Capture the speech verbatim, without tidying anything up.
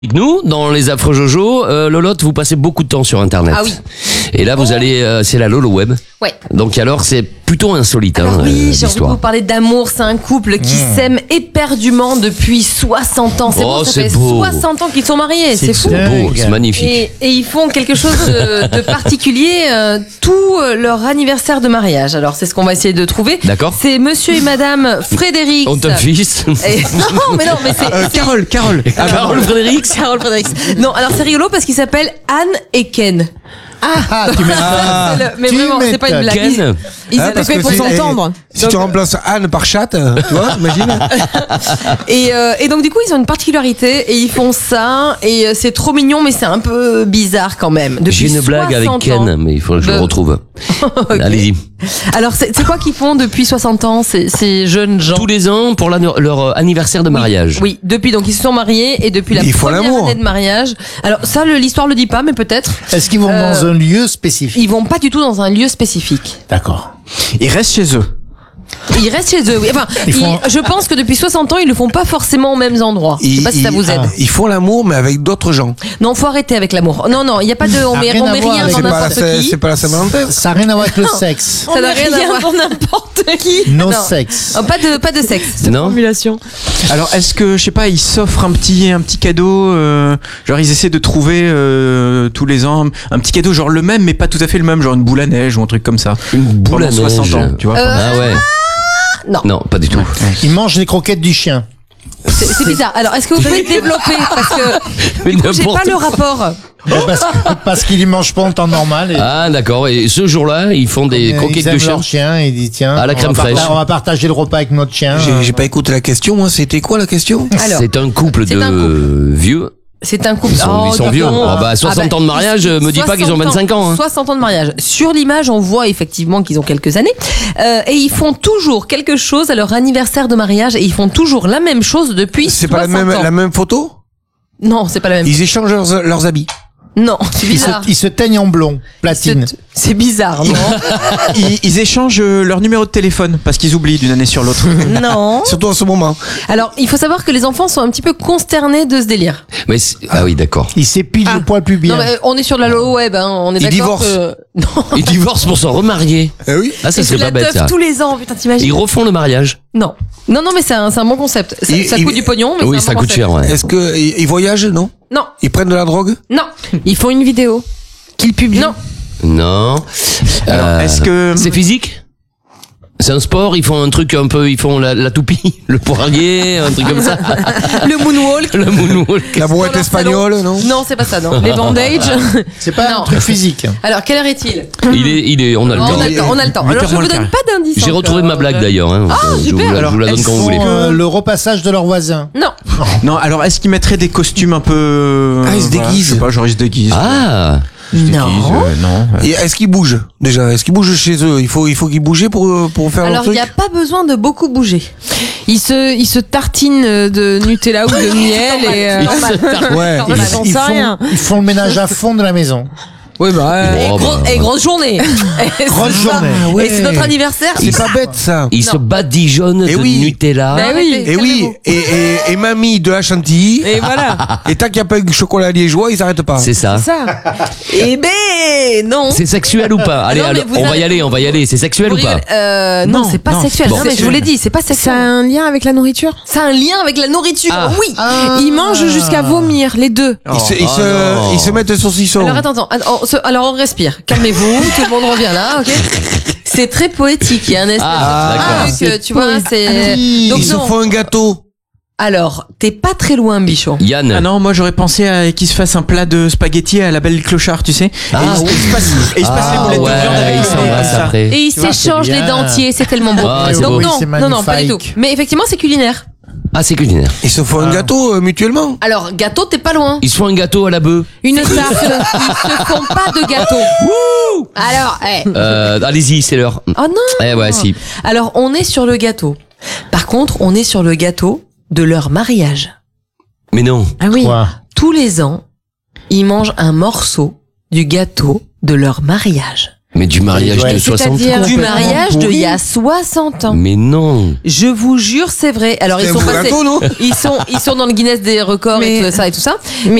Nous, dans les affreux Jojo, euh, Lolotte, vous passez beaucoup de temps sur Internet. Ah oui. Et là, vous allez, euh, c'est la Lolo Web. Ouais. Donc alors, c'est plutôt insolite, Alors hein, oui, euh, j'ai envie de l'histoire. vous parler d'amour. C'est un couple qui Mmh. s'aime éperdument depuis soixante ans. C'est Oh, bon, ça c'est fait beau. soixante ans qu'ils sont mariés. C'est, C'est fou. C'est beau, dingue. c'est magnifique. Et, et ils font quelque chose de, de particulier euh, tout euh, leur anniversaire de mariage. Alors c'est ce qu'on va essayer de trouver. D'accord. C'est Monsieur et Madame Frédéric. On te fils. Et- non, mais non, mais c'est, Euh, c'est- Carole, Carole. Ah, Carole Frédéric. Carole Frédéric. Non, alors c'est rigolo parce qu'ils s'appellent Anne et Ken. Ah, tu m'étonnes. C'est le- mais tu vraiment, c'est pas une blague. Ken. Ils Ah, étaient parce faits que pour c'est- s'entendre. Si tu remplaces Anne par chatte, tu vois, imagine. Et, euh, et donc du coup ils ont une particularité et ils font ça et euh, c'est trop mignon mais c'est un peu bizarre quand même. Depuis J'ai une blague avec soixante Ken, ans. mais il faut que je le De- retrouve. Ok. Allez-y. Alors c'est, c'est quoi qu'ils font depuis soixante ans ces, ces jeunes gens? Tous les ans pour l'anno- leur euh, anniversaire de mariage. Oui, depuis donc ils se sont mariés et depuis la Ils font première l'amour. année de mariage. Alors ça le- l'histoire le dit pas mais peut-être. Est-ce qu'ils vont Euh, dans un lieu spécifique? Ils vont pas du tout dans un lieu spécifique. D'accord. Ils restent chez eux. Ils restent chez eux. Oui. Enfin, Ils font- ils- je pense que depuis soixante ans ils le font pas forcément aux mêmes endroits. Je sais Ils- pas si ça ils- vous aide. ah. Ils font l'amour, mais avec d'autres gens. Non, faut arrêter avec l'amour. Non, non, il y a pas de on Ça a met, rien on à met voir rien avec- dans C'est pas, la, n'importe Saint- qui. c'est pas la Saint-Valentin. Ça n'a rien à voir avec le sexe. Ça n'a rien à voir dans n'importe qui. No Non. sexe. Oh, pas de pas de sexe. Non. Formulation. Alors, est-ce que, je sais pas, ils s'offrent un petit, un petit cadeau, euh, genre ils essaient de trouver euh, tous les ans un petit cadeau, genre le même, mais pas tout à fait le même, genre une boule à neige ou un truc comme ça. Une boule Pendant à soixante neige. ans, tu vois. Euh, Ah ouais. Non. Non, pas du tout. Ils mangent les croquettes du chien. C'est, c'est bizarre. Alors, est-ce que vous pouvez développer parce que Mais j'ai pas n'importe le quoi. rapport. Parce, parce qu'ils y mangent pas en temps normal. Et Ah d'accord. Et ce jour-là, ils font des et croquettes ils de aiment chien. leur chien et ils disent tiens, À la on crème va fraîche. parta- on va partager le repas avec notre chien. J'ai j'ai pas écouté la question, moi. C'était quoi la question? Alors, C'est un couple c'est de un couple. vieux. c'est un couple. Ils sont, ils sont dis vieux. donc. Ah bah, soixante Ah bah, ans de mariage, ils- me dis pas qu'ils ont soixante vingt-cinq ans. Hein. soixante ans de mariage. Sur l'image, on voit effectivement qu'ils ont quelques années. Euh, et ils font toujours quelque chose à leur anniversaire de mariage et ils font toujours la même chose depuis C'est pas la soixante même, ans. la même photo? Non, c'est pas la même. Ils échangent leurs, leurs habits. Non, c'est Ils se, bizarre. ils se teignent en blond, platine. C'est- C'est bizarre, non? Ils, ils échangent euh, leur numéro de téléphone parce qu'ils oublient d'une année sur l'autre. Non. Surtout en ce moment. Alors, il faut savoir que les enfants sont un petit peu consternés de ce délire. Mais c'est- ah oui, d'accord. Ils s'épilent Ah. le poil plus bien. Non, mais on est sur la low web, hein. On est Ils d'accord divorcent. que... Non. Ils divorcent pour se remarier. Eh oui. Ah, ça Et c'est serait la pas bête teuf ça. tous les ans, putain, t'imagines? Ils refont le mariage. Non. Non, non, mais c'est un, c'est un bon concept. Ça, Il- ça il- coûte du pognon, mais Oui, c'est un ça bon coûte concept. cher, ouais. Est-ce que ils ils voyagent, non? Non. Ils prennent de la drogue? Non. Ils font une vidéo qu'ils publient. Non. Non. Alors, Euh, est-ce que c'est physique? C'est un sport, ils font un truc un peu, ils font la, la toupie, le poirier, un truc comme ça. Le moonwalk. Le moonwalk. La brouette Dans leur espagnole, salon. non? Non, c'est pas ça, non. Les bandages. C'est pas Non. un truc physique. Alors, quelle heure est-il? Il est, il est, on a le On temps. a le temps, on a le temps. huit Alors, heures je moins vous le donne quart. pas d'indice. J'ai encore. retrouvé ma blague d'ailleurs. Hein. je, super. vous la, je Alors, vous la donne est-ce quand vous Ils voulez. font, euh, le repassage de leur voisin. Non. non, alors est-ce qu'ils mettraient des costumes un peu Ah, ils se voilà, déguisent. Je sais pas, genre ils se déguisent. Ah, Ils se déguisent, Non. euh, non. ouais. Et est-ce qu'ils bougent déjà? Est-ce qu'ils bougent chez eux? Il faut, il faut qu'ils bougent pour pour faire leur Alors, il truc. n'y a pas besoin de beaucoup bouger. Ils se, ils se tartinent de Nutella ou de miel et... euh, il se- Ouais. Normal, Ils, j'en ils sais font, rien. ils font le ménage à fond de la maison. Oui, bah, Oh, et, bah, gros- et grosse journée. Et Grosse c'est ça. journée. Ah ouais. Et c'est notre anniversaire. C'est pas bête ça. ils se badigeonnent Eh de oui. Nutella. Ben oui. Et oui, et, et, et mamie de la chantilly. Et voilà. Et tant qu'il n'y a pas eu de chocolat liégeois, ils s'arrêtent pas. C'est ça. Ça. Eh ben, non. C'est sexuel ou pas? Allez, non, mais allez, vous on va avez- y aller, on va y aller. C'est sexuel ou Pour pas? rigoler. Euh, non, Non, c'est pas non, sexuel. c'est Non, pas mais je vous l'ai sexuel. dit, c'est pas Ça a sexuel. un lien avec la nourriture? Ça a un lien avec la nourriture. Ah. Oui. Ils mangent jusqu'à vomir, les deux. Ils se, ils, Oh se, non. ils se mettent saucisson. Alors attends, attends. Alors, on se- alors on respire. Calmez-vous. Tout le monde revient là, ok? C'est très poétique. Il y a un espèce Ah, de d'accord. truc, euh, tu vois, c'est. Donc Ils se non. font un gâteau. Alors, t'es pas très loin, Bichon. Yann. Ah non, moi j'aurais pensé à qu'ils se fassent un plat de spaghettis à la belle clochard, tu sais. Ah, et ils, oui. ils se passent, et ils se passent Ah, les boulettes ouais, de viande avec ils le s'embrassent comme ça. après. Et ils Tu vois, s'échangent c'est les bien. dentiers, c'est tellement beau. Ah, c'est Donc beau. non, C'est non, non, pas du tout. magnifique. Mais effectivement, c'est culinaire. Ah, c'est culinaire. Ils se font un gâteau euh, mutuellement. Alors, gâteau, t'es pas loin. Ils se font un gâteau à la bœuf. Une tarte. Ils se font pas de gâteau. Alors, eh. Euh, allez-y, c'est l'heure. Oh non. Eh ouais, si. Alors, on est sur le gâteau. Par contre, on est sur le gâteau de leur mariage. Mais non. Ah oui. Quoi? Tous les ans, ils mangent un morceau du gâteau de leur mariage. Mais du mariage Ouais, de soixante c'est-à-dire ans. Du complètement mariage de pourri. il y a soixante ans. Mais non. Je vous jure, c'est vrai. Alors ils C'est sont un faux passés, gâteau, non ils sont ils sont dans le Guinness des records Mais- et tout ça et tout ça.